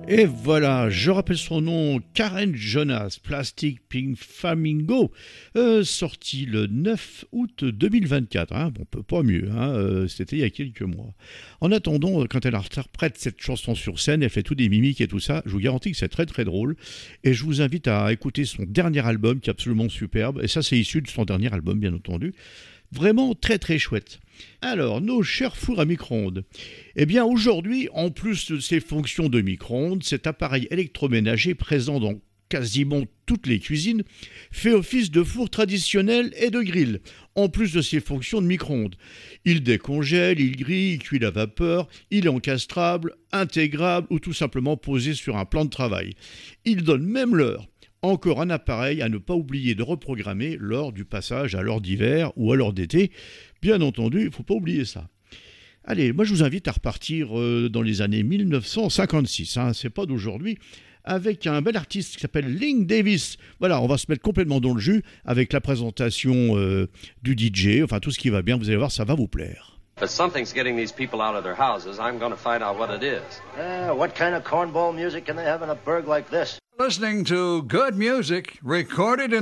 Et voilà, je rappelle son nom, Karen Jonas, Plastic Pink Flamingo, sorti le 9 août 2024. Hein, bon, pas mieux, hein, c'était il y a quelques mois. En attendant, quand elle interprète cette chanson sur scène, elle fait tout des mimiques et tout ça, je vous garantis que c'est très très drôle. Et je vous invite à écouter son dernier album qui est absolument superbe. Et ça, c'est issu de son dernier album, bien entendu. Vraiment très très chouette. Alors, nos chers fours à micro-ondes. Eh bien, aujourd'hui, en plus de ses fonctions de micro-ondes, cet appareil électroménager présent dans quasiment toutes les cuisines fait office de four traditionnel et de grill, en plus de ses fonctions de micro-ondes. Il décongèle, il grille, il cuit la vapeur, il est encastrable, intégrable ou tout simplement posé sur un plan de travail. Il donne même l'heure. Encore un appareil à ne pas oublier de reprogrammer lors du passage à l'heure d'hiver ou à l'heure d'été. Bien entendu, il ne faut pas oublier ça. Allez, moi je vous invite à repartir dans les années 1956, hein, c'est pas d'aujourd'hui, avec un bel artiste qui s'appelle Link Davis. Voilà, on va se mettre complètement dans le jus avec la présentation du DJ, enfin tout ce qui va bien, vous allez voir, ça va vous plaire. But something's getting these people out of their houses. I'm going to find out what it is. What kind of cornball music can they have in a burg like this? Listening to good music recorded in